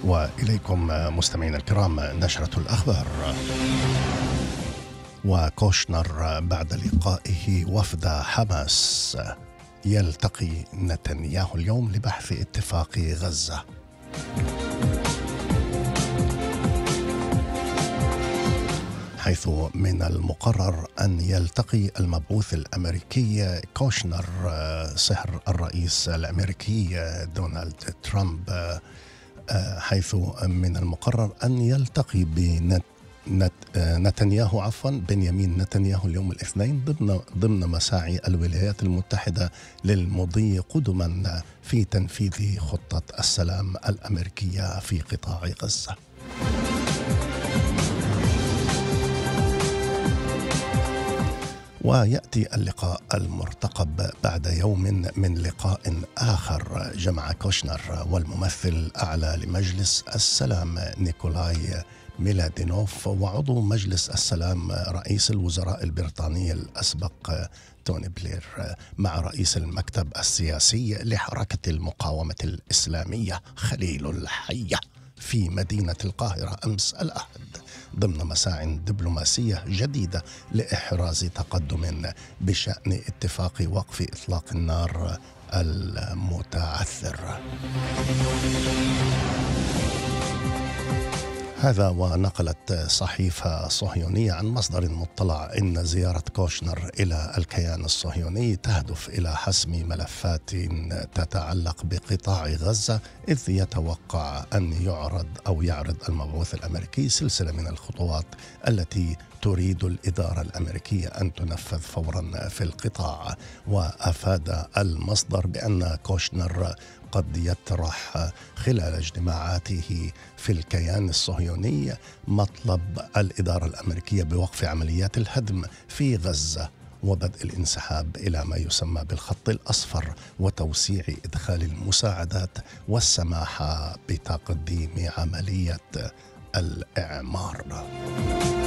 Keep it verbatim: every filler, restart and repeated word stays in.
وإليكم مستمعينا الكرام نشرة الأخبار. وكوشنر بعد لقائه وفد حماس، يلتقي نتنياهو اليوم لبحث اتفاق غزة. حيث من المقرر أن يلتقي المبعوث الأمريكي كوشنر صهر الرئيس الأمريكي دونالد ترامب، حيث من المقرر أن يلتقي بنت نت نتنياهو عفوا بنيامين نتنياهو اليوم الاثنين ضمن ضمن مساعي الولايات المتحدة للمضي قدما في تنفيذ خطة السلام الأمريكية في قطاع غزة. ويأتي اللقاء المرتقب بعد يوم من لقاء آخر جمع كوشنر والممثل الأعلى لمجلس السلام نيكولاي ميلادينوف وعضو مجلس السلام رئيس الوزراء البريطاني الأسبق توني بلير مع رئيس المكتب السياسي لحركة المقاومة الإسلامية خليل الحية في مدينة القاهرة أمس الأحد، ضمن مساع دبلوماسية جديدة لإحراز تقدم بشأن اتفاق وقف إطلاق النار المتعثر. هذا ونقلت صحيفة صهيونية عن مصدر مطلع إن زيارة كوشنر إلى الكيان الصهيوني تهدف إلى حسم ملفات تتعلق بقطاع غزة، إذ يتوقع أن يعرض أو يعرض المبعوث الأمريكي سلسلة من الخطوات التي تريد الإدارة الأمريكية أن تنفذ فورا في القطاع. وأفاد المصدر بأن كوشنر قد يطرح خلال اجتماعاته في الكيان الصهيوني مطلب الإدارة الأمريكية بوقف عمليات الهدم في غزة وبدء الانسحاب إلى ما يسمى بالخط الأصفر وتوسيع إدخال المساعدات والسماح بتقديم عملية الإعمار.